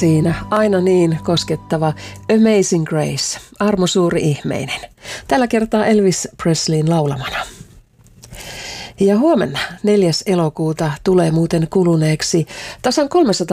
siinä, aina niin koskettava Amazing Grace, armo suuri ihmeinen. Tällä kertaa Elvis Presleyn laulamana. Ja huomenna 4. elokuuta tulee muuten kuluneeksi tasan 300